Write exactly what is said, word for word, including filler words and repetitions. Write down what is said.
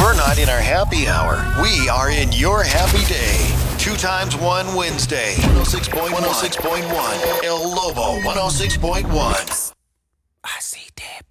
We're not in our happy hour. We are in your happy day. Two times one Wednesday. one oh six point one. one oh six point one. El Lobo one oh six point one. I see Deb.